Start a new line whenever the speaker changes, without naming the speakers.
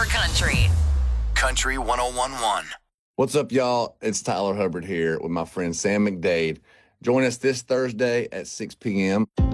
for country.
Country 101.1.
What's up, y'all? It's Tyler Hubbard here with my friend Sam McDade. Join us this Thursday at 6 p.m.